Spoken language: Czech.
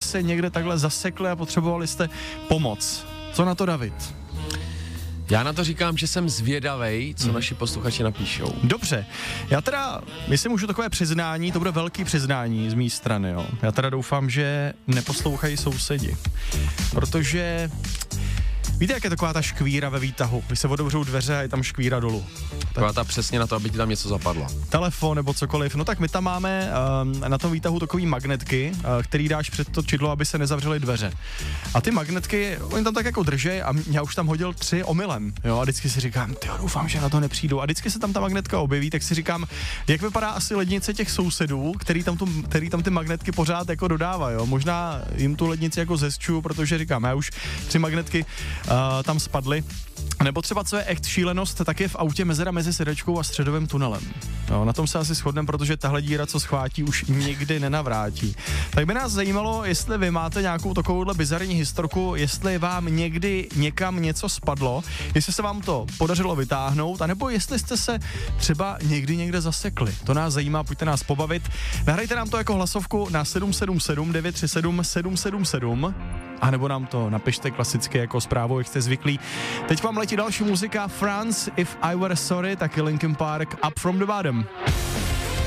se někde takhle zasekli a potřebovali jste pomoc. Co na to, David? Já na to říkám, že jsem zvědavej, co naši posluchači napíšou. Dobře, já teda, myslím, můžu takové přiznání, to bude velký přiznání z mé strany, jo. Já teda doufám, že neposlouchají sousedi, protože víte, jak je taková ta škvíra ve výtahu, když se otevřou dveře a je tam škvíra dolů. Taková ta přesně na to, aby ti tam něco zapadlo. Telefon nebo cokoliv, no tak my tam máme na tom výtahu takový magnetky, který dáš před to čidlo, aby se nezavřely dveře. A ty magnetky, oni tam tak jako držej a já už tam hodil 3 omylem, jo, a vždycky si říkám, tyjo, doufám, že na to nepřijdu. A vždycky se tam ta magnetka objeví, tak si říkám, jak vypadá asi lednice těch sousedů, který tam ty magnetky pořád jako dodávají, jo. Možná jim tu lednici jako zesču, protože říkám, já už 3 magnetky tam spadly. Nebo třeba, co je echt šílenost, tak je v autě mezera mezi sedačkou a středovým tunelem. No, na tom se asi shodneme, protože tahle díra, co schvátí, už nikdy nenavrátí. Tak by nás zajímalo, jestli vy máte nějakou takovouhle bizarní historku, jestli vám někdy někam něco spadlo, jestli se vám to podařilo vytáhnout, anebo jestli jste se třeba někde zasekli. To nás zajímá, pojďte nás pobavit. Nahrajte nám to jako hlasovku na 777 937 777, anebo nám to napište klasicky jako zprávu, jak jste zvyklí. Teď vám letí další muzika, France, If I Were Sorry, taky Linkin Park, Up From The Bottom.